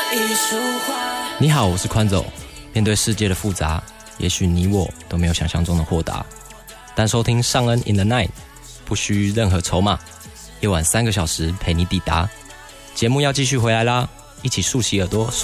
你好，我是宽走。面对世界的复杂，也许你我都没有想象中的豁达，但收听尚恩 in the night 不需任何筹码，夜晚3个小时陪你抵达。节目要继续回来啦，一起竖起耳朵